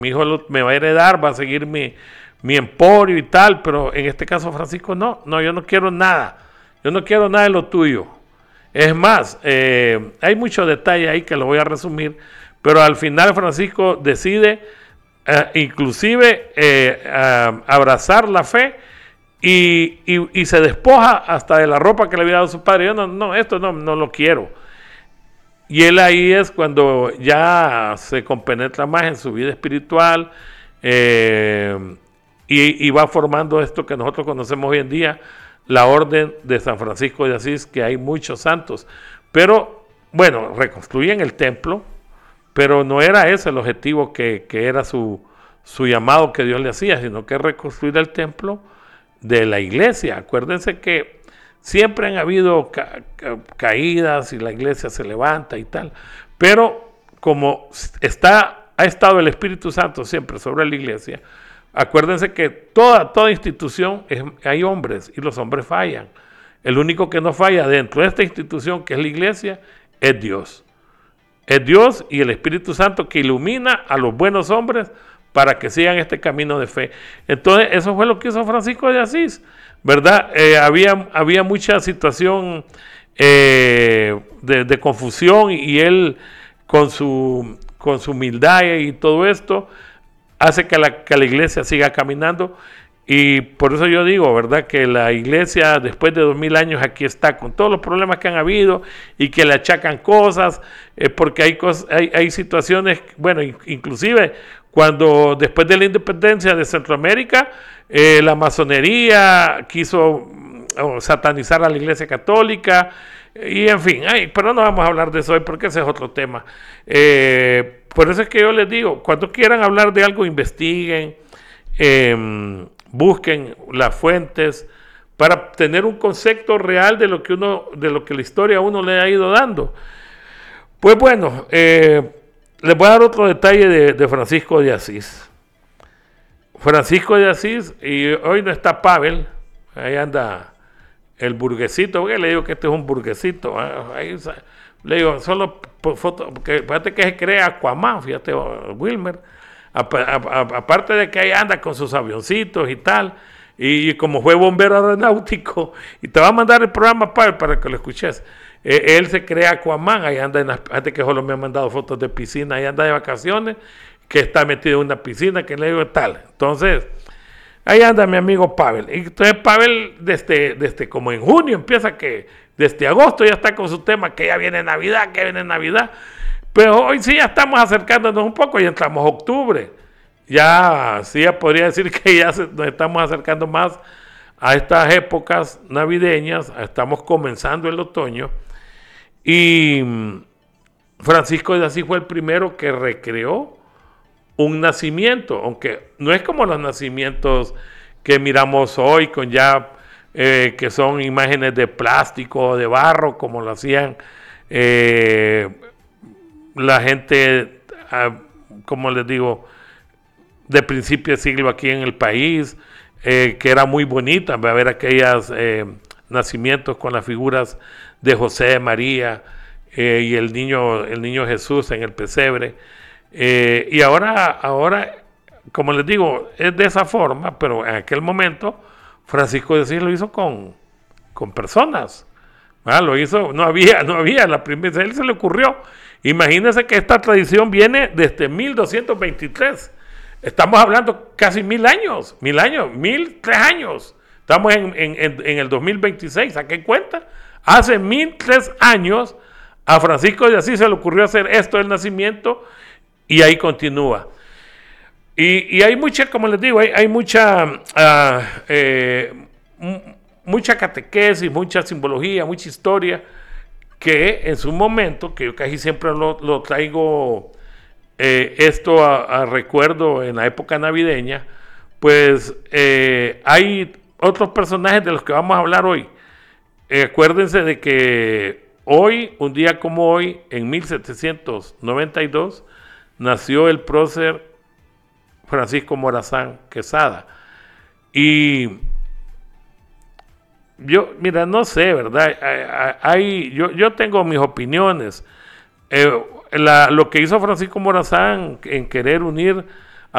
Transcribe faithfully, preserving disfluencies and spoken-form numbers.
mi hijo lo, me va a heredar, va a seguir mi, mi emporio y tal, pero en este caso Francisco no, no, yo no quiero nada, yo no quiero nada de lo tuyo. Es más, eh, hay mucho detalle ahí que lo voy a resumir, pero al final Francisco decide eh, inclusive eh, a, abrazar la fe y, y, y se despoja hasta de la ropa que le había dado su padre. Yo no, no, esto no, no lo quiero. Y él ahí es cuando ya se compenetra más en su vida espiritual eh, y, y va formando esto que nosotros conocemos hoy en día, la orden de San Francisco de Asís, que hay muchos santos. Pero, bueno, reconstruyen el templo, pero no era ese el objetivo que, que era su, su llamado que Dios le hacía, sino que reconstruir el templo de la iglesia. Acuérdense que siempre han habido ca ca caídas y la iglesia se levanta y tal, pero como está, ha estado el Espíritu Santo siempre sobre la iglesia, acuérdense que toda, toda institución es, hay hombres y los hombres fallan. El único que no falla dentro de esta institución, que es la iglesia, es Dios. Es Dios y el Espíritu Santo que ilumina a los buenos hombres para que sigan este camino de fe. Entonces, eso fue lo que hizo Francisco de Asís, ¿verdad? Eh, había, había mucha situación eh, de, de confusión y él con su, con su humildad y todo esto hace que la, que la iglesia siga caminando. Y por eso yo digo, ¿verdad?, que la iglesia después de dos mil años aquí está con todos los problemas que han habido y que le achacan cosas, eh, porque hay, cosas, hay, hay situaciones, bueno, inclusive cuando después de la independencia de Centroamérica, eh, la masonería quiso oh, satanizar a la iglesia católica, y en fin, ay, pero no vamos a hablar de eso hoy porque ese es otro tema. Eh, por eso es que yo les digo, cuando quieran hablar de algo, investiguen, eh, busquen las fuentes para tener un concepto real de lo que uno, de lo que la historia a uno le ha ido dando. Pues bueno, eh, les voy a dar otro detalle de, de Francisco de Asís. Francisco de Asís, y hoy no está Pavel, ahí anda el burguesito, porque le digo que este es un burguesito, ahí, le digo, solo por foto, porque fíjate que se cree Aquaman, fíjate, Wilmer, aparte de que ahí anda con sus avioncitos y tal, y como fue bombero aeronáutico, y te va a mandar el programa Pavel para que lo escuches. Eh, él se crea Aquaman, ahí anda en las, fíjate que solo me han mandado fotos de piscina, ahí anda de vacaciones, que está metido en una piscina, que le digo tal. Entonces, ahí anda mi amigo Pavel. Y entonces Pavel, desde, desde como en junio, empieza que, desde agosto ya está con su tema, que ya viene Navidad, que viene Navidad. Pero hoy sí ya estamos acercándonos un poco, ya entramos a octubre. Ya, sí, ya podría decir que ya se, nos estamos acercando más a estas épocas navideñas, estamos comenzando el otoño. Y Francisco de Asís fue el primero que recreó un nacimiento, aunque no es como los nacimientos que miramos hoy, con ya eh, que son imágenes de plástico o de barro, como lo hacían eh, la gente, ah, como les digo, de principio de siglo aquí en el país, eh, que era muy bonita, va a ver aquellos eh, nacimientos con las figuras de José, María eh, y el niño, el niño Jesús en el pesebre. Eh, y ahora, ahora, como les digo, es de esa forma, pero en aquel momento Francisco de Asís lo hizo con, con personas. ¿Verdad? Lo hizo, no había, no había, la primera, a él se le ocurrió. Imagínense que esta tradición viene desde mil doscientos veintitrés. Estamos hablando casi mil años, mil años, mil tres años. Estamos en, en, en, en el dos mil veintiséis, ¿saquen cuenta? Hace mil tres años a Francisco de Asís se le ocurrió hacer esto del nacimiento y ahí continúa. Y, y hay mucha, como les digo, hay, hay mucha, uh, eh, mucha catequesis, mucha simbología, mucha historia que en su momento, que yo casi siempre lo, lo traigo eh, esto a, a recuerdo en la época navideña, pues eh, hay otros personajes de los que vamos a hablar hoy. Eh, acuérdense de que hoy, un día como hoy, en mil setecientos noventa y dos, nació el prócer Francisco Morazán Quesada. Y yo, mira, no sé, ¿verdad? Hay, yo, yo tengo mis opiniones. Eh, la, lo que hizo Francisco Morazán en querer unir